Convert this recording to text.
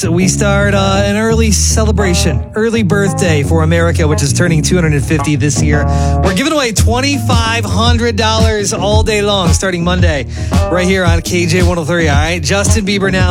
minutes, we start an early celebration, early birthday for America, which is turning 250 this year. We're giving away $2,500 all day long, starting Monday, right here on KJ 103. All right, Justin Bieber now.